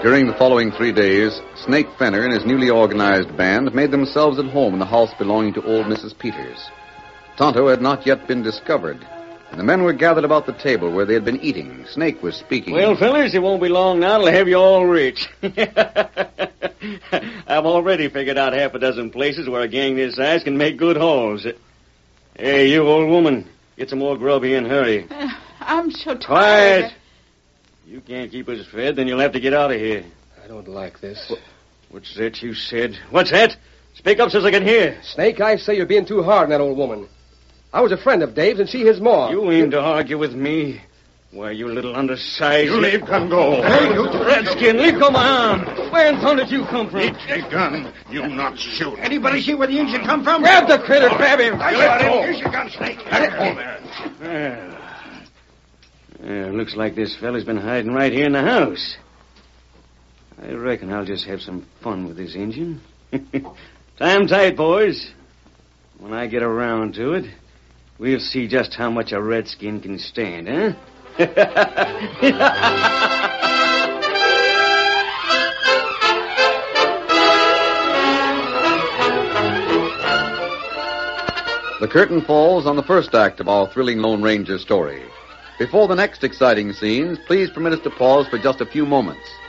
During the following 3 days, Snake Fenner and his newly organized band made themselves at home in the house belonging to old Mrs. Peters. Tonto had not yet been discovered, and the men were gathered about the table where they had been eating. Snake was speaking. Well, fellas, it won't be long now till I have you all rich. I've already figured out half a dozen places where a gang this size can make good hauls. Hey, you old woman, get some more grub here and hurry. I'm so tired. Quiet! You can't keep us fed, then you'll have to get out of here. I don't like this. What's that you said? What's that? Speak up so I can hear. Snake, I say you're being too hard on that old woman. I was a friend of Dave's, and she his ma. You aim to argue with me? Why, you little undersized... You leave gun go. Hey, you redskin, leave go my arm. Where in thunder did you come from? Eat your gun. You not shoot. Anybody see where the engine come from? Grab the critter, grab him. I got him. Here's your gun, Snake. Looks like this fella's been hiding right here in the house. I reckon I'll just have some fun with this engine. Time tight, boys. When I get around to it, we'll see just how much a redskin can stand, huh? The curtain falls on the first act of our thrilling Lone Ranger story. Before the next exciting scenes, please permit us to pause for just a few moments.